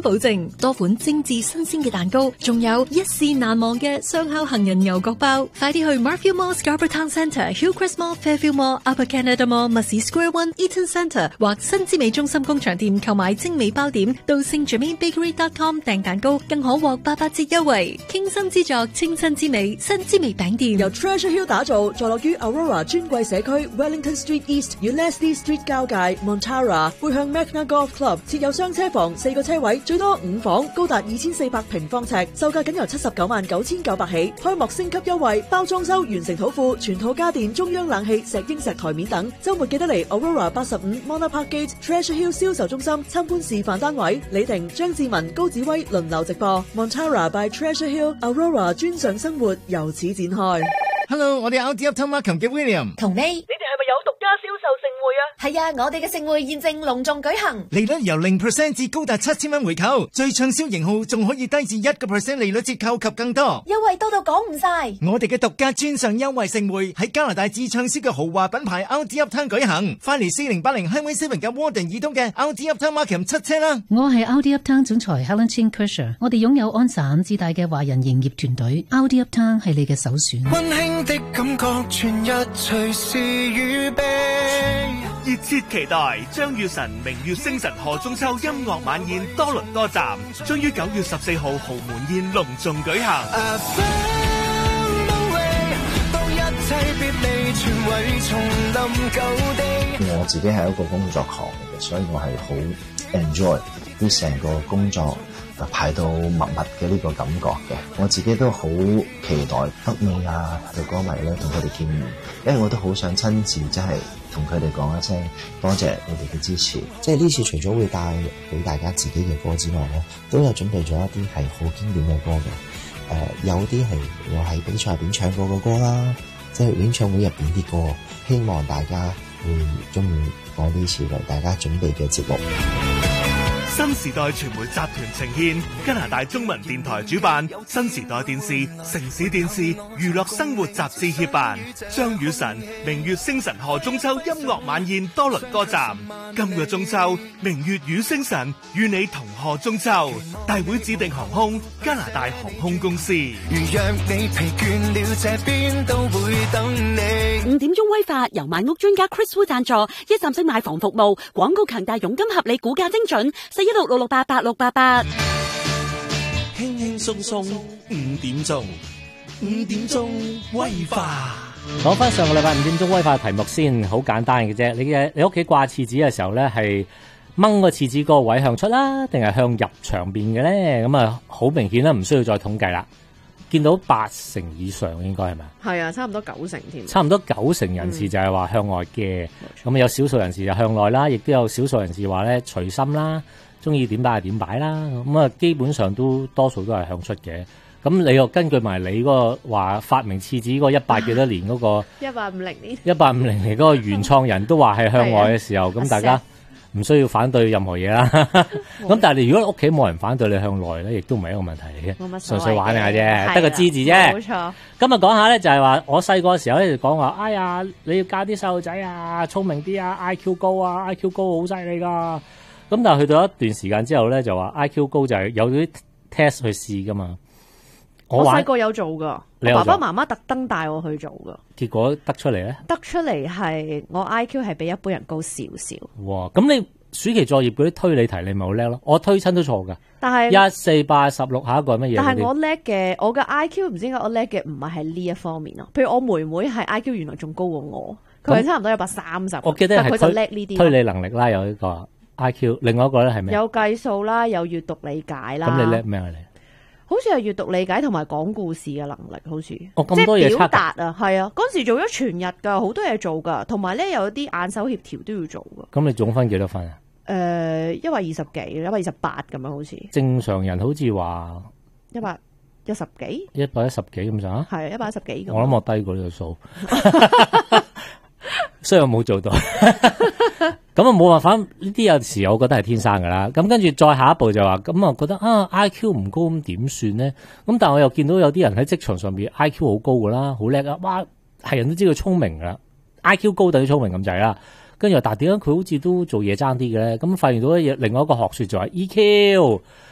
保證，多款精緻新鮮嘅蛋糕，仲有一試難忘嘅雙烤杏仁牛角包。快啲去 Marfield Mall、Scarborough Town Centre、Hillcrest Mall、Fairfield Mall、Upper Canada Mall、Mussey Square One、Eaton Centre 或新之美中心工場店購買精美包點，到 SaintGermainBakery.com 訂蛋糕，更可獲88折優惠。傾心之作，清新之美，新之美餅店由 Treasure Hill 打造，坐落於 Aurora 專櫃社區 Wellington Street East 與 Leslie Street 交界 Montara， 背向 Magna Golf Club， 設有雙車房，4個車位，最多5房，高達2400平方尺，售價僅由799900起。開幕升級優惠，包裝修完成土庫，全套家電、中央冷氣、石英石台面等。週末記得嚟 Aurora 85 Mona Park Gate Treasure Hill 銷售中心參觀示範單位。李婷、張志文、高子威輪流直播。Montara by Treasure Hill Aurora 專上生活由此展開。 Hello， 我哋 Audi Uptown Markham 嘅 William。 同你哋係咪有獨家銷售盛會啊？ 係啊，我哋嘅盛會現正隆重舉行， 利率由 0% 至高達7000蚊回購，最暢銷型號仲可以低至1% 利率折扣及更多， 優惠多到講唔晒。 我哋嘅獨家專上優惠盛會喺加拿大最暢銷嘅豪華品牌 Audi Uptown 舉行，快嚟4080 Highway 7嘅 Warden 以東嘅 Audi Uptown Markham 出車啦！ 我係 Audi Uptown 總裁 Helen Chin Kersher， 我哋擁有安省至大嘅華人營業團隊 ，Audi Uptown 係你嘅首選。 溫馨的感覺，全日隨時預備。 熱切期待張雨晨明月星辰賀中秋音樂晚宴多倫多站，將於9月14號豪門宴隆重舉行。 我自己係一個工作狂嚟嘅，所以我係好 enjoy 啲成個工作排到密密嘅呢個感覺嘅。我自己都好期待北美啊嘅歌迷咧同佢哋見面，因為我都好想親自即係同佢哋講一聲多謝你哋嘅支持。即係呢次除咗會帶俾大家自己嘅歌之外咧，都有準備咗一啲係好經典嘅歌嘅。有啲係我喺比賽入邊唱過嘅歌啦，即係演唱會入邊啲歌，希望大家會中意我呢次為大家準備嘅節目。 新時代傳媒集團呈獻，加拿大中文電台主辦，新時代電視、城市電視、娛樂生活雜誌協辦，張雨晨明月星辰賀中秋音樂晚宴多倫多站。今個中秋，明月與星辰與你同賀中秋。大會指定航空加拿大航空公司。 如若你疲倦了，這邊都會等你。 5點鐘威發由買屋專家 Chris Wu 贊助，一站式買房服務，廣告強大，佣金合理，估價精準。416668888， 輕輕鬆鬆5點鐘，5點鐘威化。 講翻上個禮拜5點鐘威化題目先，好簡單嘅啫。你屋企掛廁紙嘅時候咧，係掹個廁紙嗰個位向出啦，定係向入牆邊嘅咧？咁啊，好明顯啦，唔需要再統計啦。見到80%以上應該係咪？ 係啊，差唔多90%添。 差唔多90%人士就係話向外嘅，咁有少數人士就向內啦，亦都有少數人士話咧隨心啦，中意點擺就點擺啦。咁啊，基本上都多數都係向出嘅。咁你又根據埋你嗰個話發明廁紙嗰100幾多年嗰個 1850年 1850年嗰個原創人都話係向外嘅時候，咁大家唔需要反對任何嘢啦。咁但係你如果屋企冇人反對你向內咧，亦都唔係一個問題嚟嘅，純粹玩下啫，得個知字啫。冇錯。今日講下咧就係話，我細個嘅時候咧就講話，哎呀，你要教啲細路仔啊，聰明啲啊 ，IQ 高啊 ，IQ 高好犀利噶。咁但係去到一段時間之後咧，就話 IQ 高就係有啲 test 去試噶嘛。 我細個有做噶，我爸爸媽媽特登帶我去做噶。 結果得出嚟咧？得出嚟係我 IQ 係比一般人高少少。 哇！咁你暑期作業嗰啲推理題你咪好叻咯？我推親都錯噶。但係14816下一個係乜嘢？ 但係我叻嘅，我嘅 IQ 唔知點解我叻嘅唔係呢一方面咯。譬如我妹妹係 IQ 原來仲高過我，佢係差唔多130。我記得係佢就叻呢啲推理能力啦，有呢個 IQ。另外一個咧係咩？有計數啦，有閱讀理解啦。咁你叻咩啊？你？好似係閱讀理解同埋講故事嘅能力，好似即係表達啊，係啊，嗰時做咗全日噶，好多嘢做噶，同埋咧有啲眼手協調都要做噶。咁你總分幾多分啊？120幾，128咁樣好似。正常人好似話110幾，110幾咁上下。係110幾咁。我諗我低過呢個數，所以我冇做到。咁啊冇辦法，呢啲有時我覺得係天生噶啦。咁跟住再下一步就話，咁啊覺得IQ 唔高咁點算咧？咁但係我又見到有啲人喺職場上邊 IQ 好高噶啦，好叻啊！哇，係人都知佢聰明噶啦 ，IQ 高等於聰明咁滯啦。跟住但係點解佢好似都做嘢爭啲嘅咧？咁發現到另外一個學說就係 EQ，